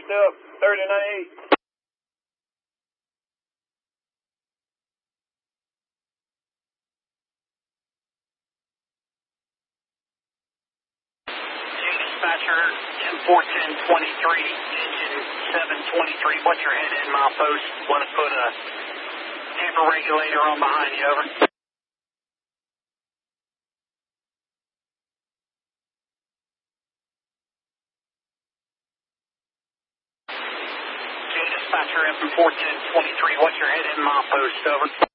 yourself, 39.8. Dispatcher, M41023, engine 723. What's your head in milepost? Want to put a tamper regulator on behind you, over. Dispatcher, M41023. What's your head in milepost, over.